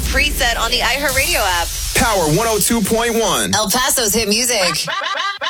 preset on the iHeartRadio app. Power 102.1. El Paso's hit music.